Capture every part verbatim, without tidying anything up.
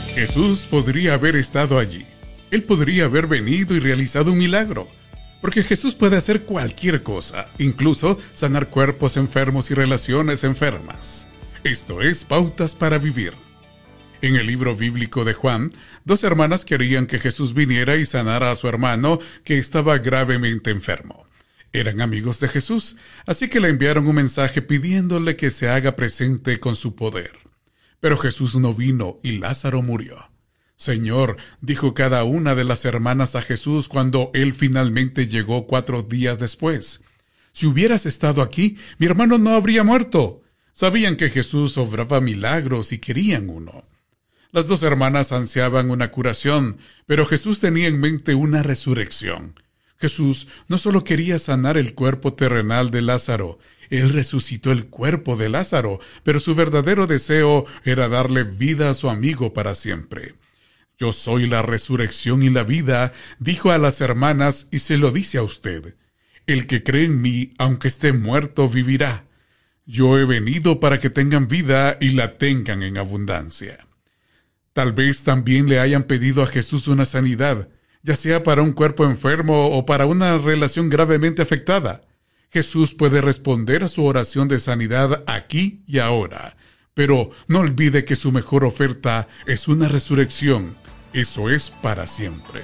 Jesús podría haber estado allí. Él podría haber venido y realizado un milagro. Porque Jesús puede hacer cualquier cosa, incluso sanar cuerpos enfermos y relaciones enfermas. Esto es Pautas para Vivir. En el libro bíblico de Juan, dos hermanas querían que Jesús viniera y sanara a su hermano que estaba gravemente enfermo. Eran amigos de Jesús, así que le enviaron un mensaje pidiéndole que se haga presente con su poder. Pero Jesús no vino y Lázaro murió. Señor, dijo cada una de las hermanas a Jesús cuando él finalmente llegó cuatro días después. Si hubieras estado aquí, mi hermano no habría muerto. Sabían que Jesús obraba milagros y querían uno. Las dos hermanas ansiaban una curación, pero Jesús tenía en mente una resurrección. Jesús no solo quería sanar el cuerpo terrenal de Lázaro, Él resucitó el cuerpo de Lázaro, pero su verdadero deseo era darle vida a su amigo para siempre. Yo soy la resurrección y la vida, dijo a las hermanas, y se lo dice a usted. El que cree en mí, aunque esté muerto, vivirá. Yo he venido para que tengan vida y la tengan en abundancia. Tal vez también le hayan pedido a Jesús una sanidad, ya sea para un cuerpo enfermo o para una relación gravemente afectada. Jesús puede responder a su oración de sanidad aquí y ahora. Pero no olvide que su mejor oferta es una resurrección. Eso es para siempre.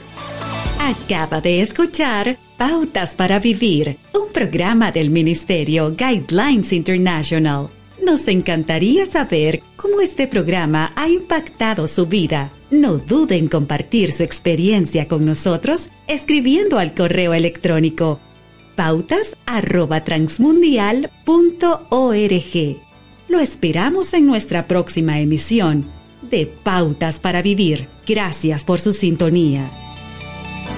Acaba de escuchar Pautas para Vivir, un programa del Ministerio Guidelines International. Nos encantaría saber cómo este programa ha impactado su vida. No dude en compartir su experiencia con nosotros escribiendo al correo electrónico pautas arroba transmundial punto org. Lo esperamos en nuestra próxima emisión de Pautas para Vivir. Gracias por su sintonía.